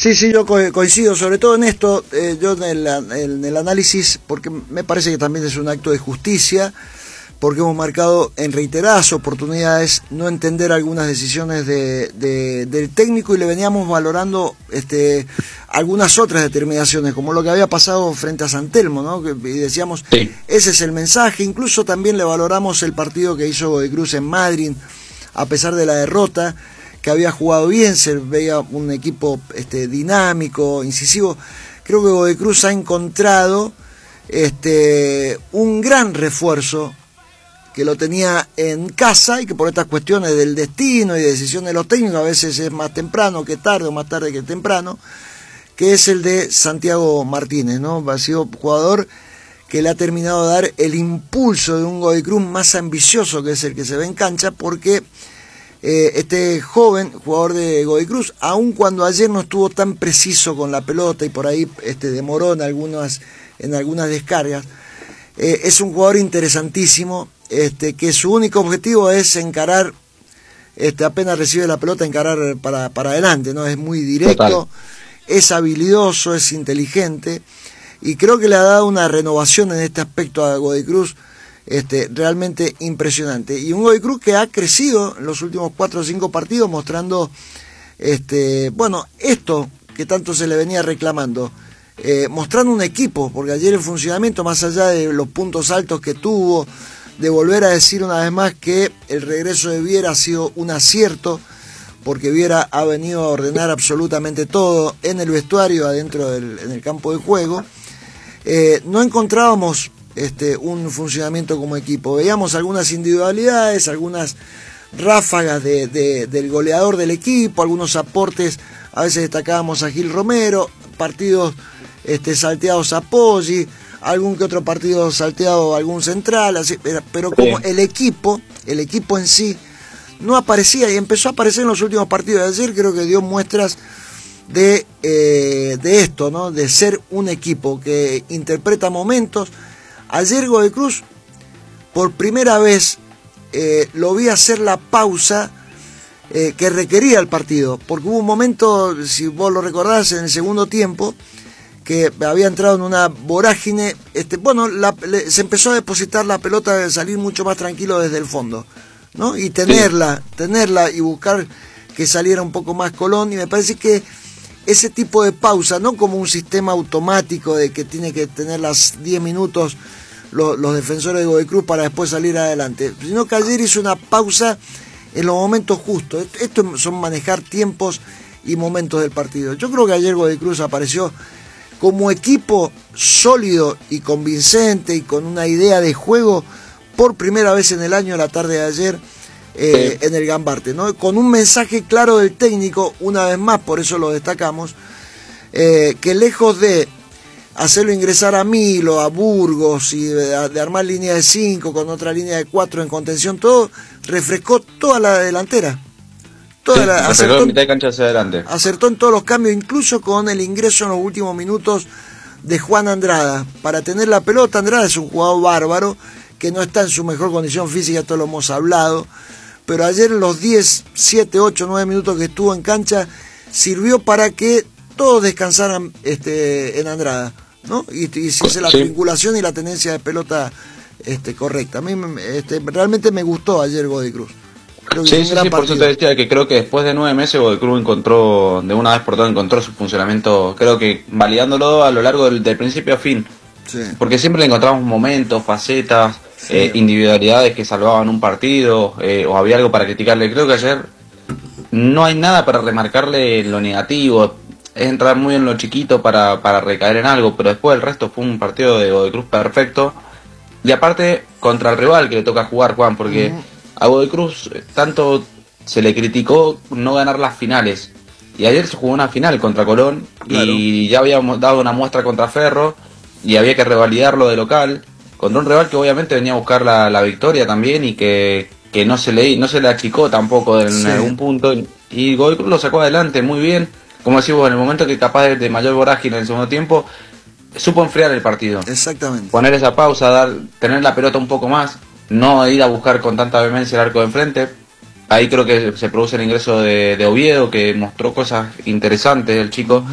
Sí, yo coincido, sobre todo en esto, yo en el análisis, porque me parece que también es un acto de justicia, porque hemos marcado en reiteradas oportunidades no entender algunas decisiones del técnico y le veníamos valorando algunas otras determinaciones, como lo que había pasado frente a San Telmo, ¿no? Y decíamos, sí, ese es el mensaje. Incluso también le valoramos el partido que hizo Godoy Cruz en Madrid, a pesar de la derrota, que había jugado bien, se veía un equipo dinámico, incisivo. Creo que Godoy Cruz ha encontrado un gran refuerzo que lo tenía en casa y que por estas cuestiones del destino y de decisiones de los técnicos a veces es más temprano que tarde o más tarde que temprano, que es el de Santiago Martínez, ¿no? Ha sido jugador que le ha terminado de dar el impulso de un Godoy Cruz más ambicioso, que es el que se ve en cancha, porque este joven jugador de Godoy Cruz, aun cuando ayer no estuvo tan preciso con la pelota y por ahí demoró en algunas descargas, es un jugador interesantísimo, que su único objetivo es encarar, apenas recibe la pelota, encarar para adelante, ¿no? Es muy directo. Total. Es habilidoso, es inteligente, y creo que le ha dado una renovación en este aspecto a Godoy Cruz realmente impresionante. Y un Godoy Cruz que ha crecido en los últimos 4 o 5 partidos, mostrando esto que tanto se le venía reclamando, mostrando un equipo, porque ayer el funcionamiento, más allá de los puntos altos que tuvo, de volver a decir una vez más que el regreso de Viera ha sido un acierto, porque Viera ha venido a ordenar absolutamente todo en el vestuario, adentro en el campo de juego. No encontrábamos un funcionamiento como equipo, veíamos algunas individualidades, algunas ráfagas del goleador del equipo, algunos aportes, a veces destacábamos a Gil Romero, partidos salteados a Poggi, algún que otro partido salteado, algún central, así, pero como el equipo en sí no aparecía, y empezó a aparecer en los últimos partidos de ayer. Creo que dio muestras de esto, ¿no? De ser un equipo que interpreta momentos. Ayer Godoy Cruz, por primera vez, lo vi hacer la pausa que requería el partido, porque hubo un momento, si vos lo recordás, en el segundo tiempo, que había entrado en una vorágine, se empezó a depositar la pelota, de salir mucho más tranquilo desde el fondo, ¿no? Y tenerla y buscar que saliera un poco más Colón, y me parece que ese tipo de pausa, no como un sistema automático de que tiene que tener las 10 minutos los defensores de Godoy Cruz para después salir adelante, sino que ayer hizo una pausa en los momentos justos. Esto son manejar tiempos y momentos del partido. Yo creo que ayer Godoy Cruz apareció como equipo sólido y convincente y con una idea de juego por primera vez en el año, la tarde de ayer, en el Gambarte, ¿no? Con un mensaje claro del técnico, una vez más, por eso lo destacamos, que lejos de hacerlo ingresar a Milo, a Burgos y de armar línea de 5 con otra línea de 4 en contención, todo, refrescó toda la delantera. Acertó en mitad de cancha hacia adelante. Acertó en todos los cambios, incluso con el ingreso en los últimos minutos de Juan Andrada. Para tener la pelota, Andrada es un jugador bárbaro, que no está en su mejor condición física, esto lo hemos hablado, pero ayer en los 10, 7, 8, 9 minutos que estuvo en cancha, sirvió para que todos descansaran en Andrada, ¿no? Y hiciese la vinculación y la tenencia de pelota correcta. A mí realmente me gustó ayer Godoy Cruz. Sí, por eso te decía que creo que después de 9 meses Godoy Cruz encontró, de una vez por todas, encontró su funcionamiento, creo que validándolo a lo largo del principio a fin. Sí. Porque siempre le encontramos momentos, facetas, individualidades que salvaban un partido, o había algo para criticarle. Creo que ayer no hay nada para remarcarle lo negativo, es entrar muy en lo chiquito para recaer en algo, pero después el resto fue un partido de Godoy Cruz perfecto. Y aparte, contra el rival que le toca jugar, Juan, porque a Godoy Cruz tanto se le criticó no ganar las finales, y ayer se jugó una final contra Colón, claro, y ya habíamos dado una muestra contra Ferro y había que revalidarlo de local contra un rival que obviamente venía a buscar la victoria también, y que no se le achicó tampoco en algún punto, y Godoy Cruz lo sacó adelante muy bien, como decimos, en el momento que capaz de mayor vorágine en el segundo tiempo supo enfriar el partido. Exactamente. Poner esa pausa, tener la pelota un poco más, no ir a buscar con tanta vehemencia el arco de enfrente. Ahí creo que se produce el ingreso de Oviedo, que mostró cosas interesantes el chico.